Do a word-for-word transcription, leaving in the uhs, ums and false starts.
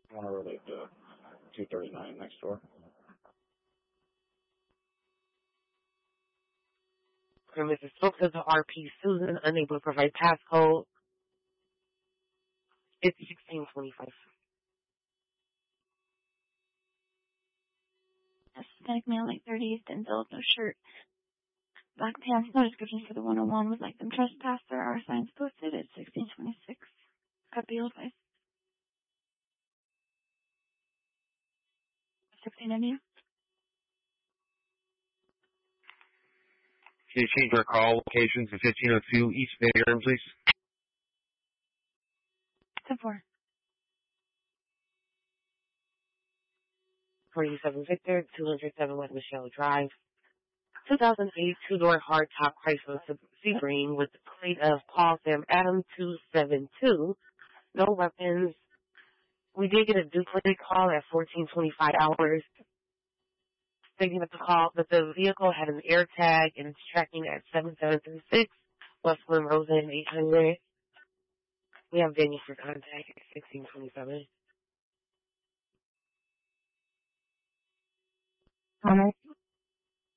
I want to relate to two thirty-nine next door. For Missus Stokes of the R P Susan, unable to provide passcode. It's sixteen twenty-five. Aesthetic male, late thirties, Denzel, no shirt. Black pants, no description for the one oh one, would like them trespass. There are signs posted at sixteen twenty-six. Copy advice. sixteen ninety. Can you change our call location to fifteen oh two East Van Buren, please? ten four. forty-seven Victor, two oh seven West Michelle Drive. two thousand eight two-door hardtop Chrysler Sebring with the plate of Paul Sam Adam two seven two. No weapons. We did get a duplicate call at fourteen twenty-five hours, stating that the call that the vehicle had an air tag and it's tracking at seven seven three six West Glen Rosen eight hundred. We have Daniel for contact at sixteen twenty-seven. Alright.